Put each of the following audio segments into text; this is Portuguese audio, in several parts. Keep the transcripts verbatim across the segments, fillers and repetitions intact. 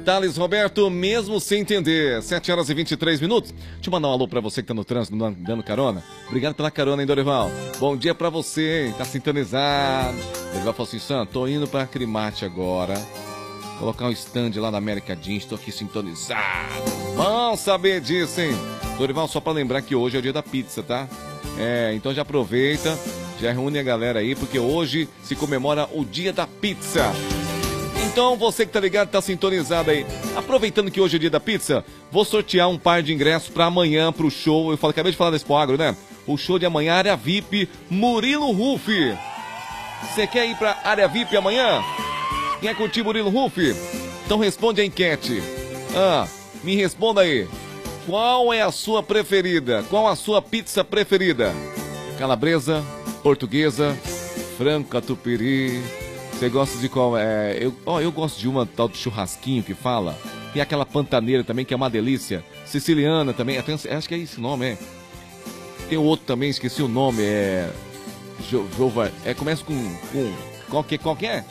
Thales Roberto, mesmo sem entender, sete horas e vinte e três minutos. Deixa eu mandar um alô pra você que tá no trânsito, dando carona. Obrigado pela carona, hein, Dorival? Bom dia pra você, hein? Tá sintonizado. Dorival falou assim, Sam, tô indo pra Acrimate agora. Colocar um stand lá na América Jeans, tô aqui sintonizado. Vamos saber disso, hein? Dorival, só pra lembrar que hoje é o dia da pizza, tá? É, então já aproveita, já reúne a galera aí, porque hoje se comemora o dia da pizza. Então, você que tá ligado, tá sintonizado aí. Aproveitando que hoje é dia da pizza, vou sortear um par de ingressos pra amanhã, pro show. Eu falo, acabei de falar da Expo Agro, né? O show de amanhã, área V I P, Murilo Huff. Você quer ir pra área V I P amanhã? Quer curtir Murilo Huff? Então responde a enquete. Ah, me responda aí. Qual é a sua preferida? Qual a sua pizza preferida? Calabresa, portuguesa, frango catupiry... Você gosta de qual? É, eu, ó, eu gosto de uma tal de churrasquinho que fala. Tem aquela pantaneira também, que é uma delícia. Siciliana também, até, acho que é esse nome, é. Tem outro também, esqueci o nome, é... Jo, Jova, é começa com... com qual, que, qual que é?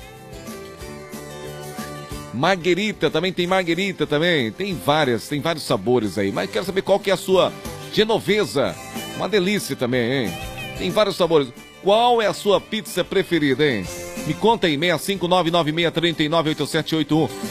Marguerita, também tem marguerita também. Tem várias, tem vários sabores aí. Mas quero saber qual que é a sua genovesa. Uma delícia também, hein? Tem vários sabores. Qual é a sua pizza preferida, hein? Me conta aí, seis cinco nove nove seis três nove oito sete oito um.